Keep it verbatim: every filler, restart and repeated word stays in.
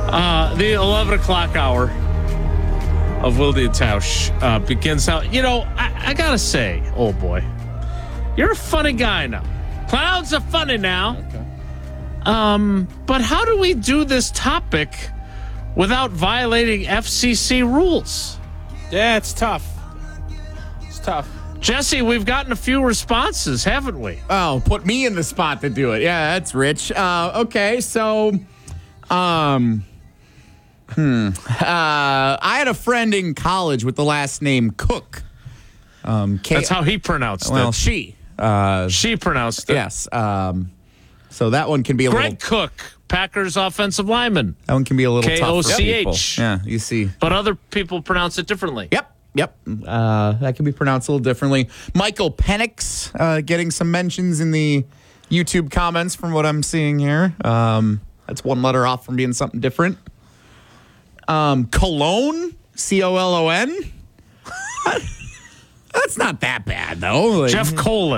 Uh, the eleven o'clock hour of Wilde and Tausch uh, begins out. You know, I, I gotta say, old boy, you're a funny guy now. Clowns are funny now. Okay. Um, but how do we do this topic without violating F C C rules? Yeah, it's tough. It's tough. Jesse, we've gotten a few responses, haven't we? Oh, put me in the spot to do it. Yeah, that's rich. Uh, okay, so, um, hmm, uh, I had a friend in college with the last name Cook. Um, K- That's how he pronounced well, it. she. Uh, She pronounced it. yes. Um, so that one can be a Greg little. Cook, Packers offensive lineman. That one can be a little K tough O for C people. H. Yeah, you see. But other people pronounce it differently. Yep. Yep. Uh, that can be pronounced a little differently. Michael Penix uh, getting some mentions in the YouTube comments from what I'm seeing here. Um, that's one letter off from being something different. Um, Cologne, C O L O N. That's not that bad, though. Like, Jeff Colon.